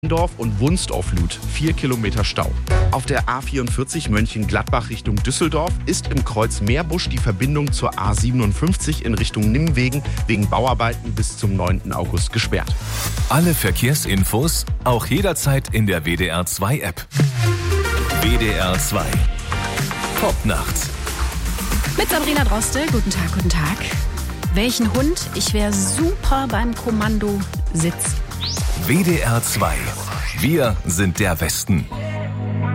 Dorf und Wunstorf-Luth, 4 Kilometer Stau. Auf der A44 Mönchengladbach Richtung Düsseldorf ist im Kreuz Meerbusch die Verbindung zur A57 in Richtung Nimwegen wegen Bauarbeiten bis zum 9. August gesperrt. Alle Verkehrsinfos auch jederzeit in der WDR 2 App. WDR 2 Popnacht. Mit Sabrina Droste. Guten Tag, guten Tag. Welchen Hund? Ich wäre super beim Kommandositz. WDR 2. Wir sind der Westen.